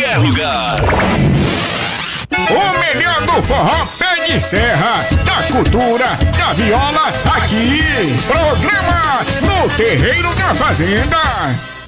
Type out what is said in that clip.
qualquer lugar. O melhor do forró pé de serra, da cultura, da viola, aqui. Programa No Terreiro da Fazenda.